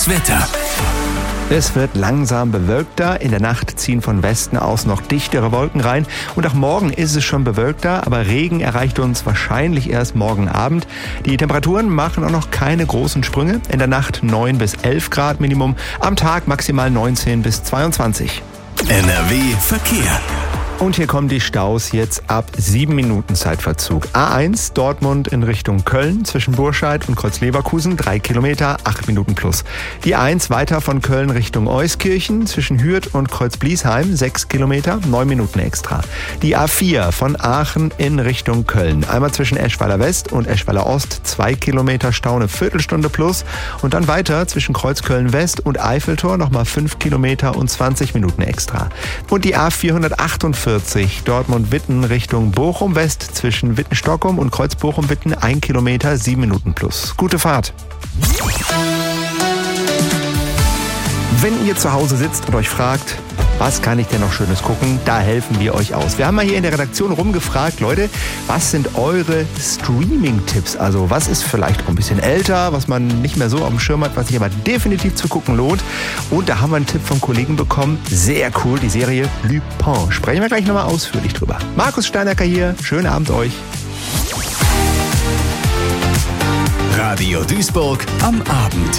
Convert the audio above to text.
Das Wetter. Es wird langsam bewölkter. In der Nacht ziehen von Westen aus noch dichtere Wolken rein. Und auch morgen ist es schon bewölkter, aber Regen erreicht uns wahrscheinlich erst morgen Abend. Die Temperaturen machen auch noch keine großen Sprünge. In der Nacht 9 bis 11 Grad Minimum, am Tag maximal 19 bis 22. NRW Verkehr. Und hier kommen die Staus jetzt ab 7 Minuten Zeitverzug. A1 Dortmund in Richtung Köln zwischen Burscheid und Kreuz-Leverkusen 3 Kilometer, 8 Minuten plus. Die A1 weiter von Köln Richtung Euskirchen zwischen Hürth und Kreuz-Bliesheim 6 Kilometer, 9 Minuten extra. Die A4 von Aachen in Richtung Köln. Einmal zwischen Eschweiler West und Eschweiler Ost 2 Kilometer Stau, eine Viertelstunde plus. Und dann weiter zwischen Kreuzköln West und Eiffeltor nochmal 5 Kilometer und 20 Minuten extra. Und die A448 Dortmund-Witten Richtung Bochum-West zwischen Witten-Stockholm und Kreuz-Bochum-Witten 1 Kilometer, 7 Minuten plus. Gute Fahrt! Wenn ihr zu Hause sitzt und euch fragt, was kann ich denn noch Schönes gucken, da helfen wir euch aus. Wir haben mal hier in der Redaktion rumgefragt, Leute, was sind eure Streaming-Tipps? Also was ist vielleicht auch ein bisschen älter, was man nicht mehr so auf dem Schirm hat, was sich aber definitiv zu gucken lohnt. Und da haben wir einen Tipp vom Kollegen bekommen. Sehr cool, die Serie Lupin. Sprechen wir gleich nochmal ausführlich drüber. Markus Steinecker hier, schönen Abend euch. Radio Duisburg am Abend.